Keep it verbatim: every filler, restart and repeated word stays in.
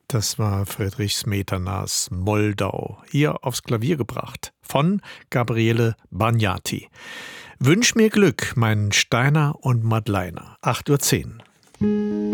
Das war Friedrich Smetanas Moldau, hier aufs Klavier gebracht, von Gabriele Bagnati. Wünsch mir Glück, mein Steiner und Madleiner, acht Uhr zehn.